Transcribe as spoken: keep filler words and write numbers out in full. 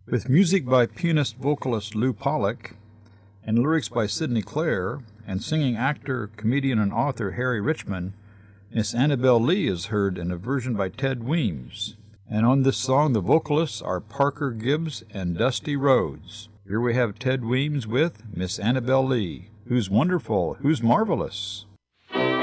With music by pianist vocalist Lou Pollack and lyrics by Sidney Clare and singing actor, comedian, and author Harry Richman, Miss Annabel Lee is heard in a version by Ted Weems. And on this song, the vocalists are Parker Gibbs and Dusty Rhodes. Here we have Ted Weems with Miss Annabel Lee. Who's wonderful, who's marvelous.